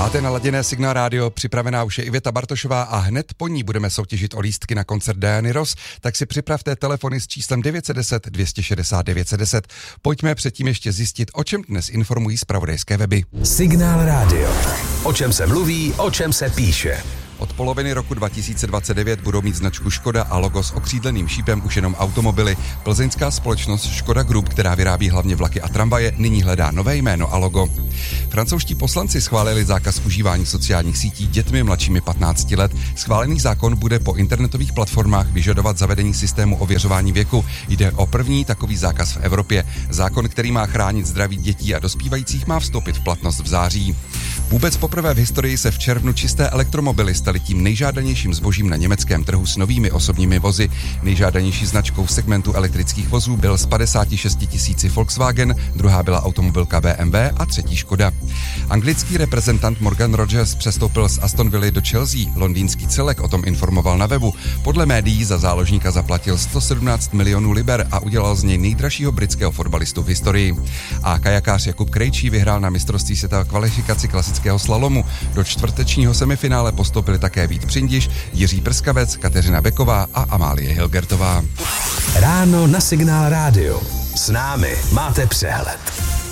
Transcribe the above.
Máte naladěné Signál rádio, připravená už je Iveta Bartošová a hned po ní budeme soutěžit o lístky na koncert Diany Ross, tak si připravte telefony s číslem 910 260 910. Pojďme předtím ještě zjistit, o čem dnes informují zpravodajské weby. Signál rádio. O čem se mluví, o čem se píše. Od poloviny roku 2029 budou mít značku Škoda a logo s okřídleným šípem už jenom automobily. Plzeňská společnost Škoda Group, která vyrábí hlavně vlaky a tramvaje, nyní hledá nové jméno a logo. Francouzští poslanci schválili zákaz užívání sociálních sítí dětmi mladšími 15 let. Schválený zákon bude po internetových platformách vyžadovat zavedení systému ověřování věku. Jde o první takový zákaz v Evropě. Zákon, který má chránit zdraví dětí a dospívajících, má vstoupit v platnost v září. Vůbec poprvé v historii se v červnu čisté elektromobily staly tím nejžádanějším zbožím na německém trhu s novými osobními vozy. Nejžádanější značkou v segmentu elektrických vozů byl z 56 000 Volkswagen, druhá byla automobilka BMW a třetí Škoda. Anglický reprezentant Morgan Rogers přestoupil z Aston Villy do Chelsea. Londýnský celek o tom informoval na webu. Podle médií za záložníka zaplatil 117 milionů liber a udělal z něj nejdražšího britského fotbalistu v historii. A kajakář Jakub Krejčí vyhrál na mistrovství světa kvalifikaci klasického slalomu. Do čtvrtečního semifinále postoupili také Vít Přindiš, Jiří Prskavec, Kateřina Beková a Amálie Hilgertová. Ráno na Signál rádio. S námi máte přehled.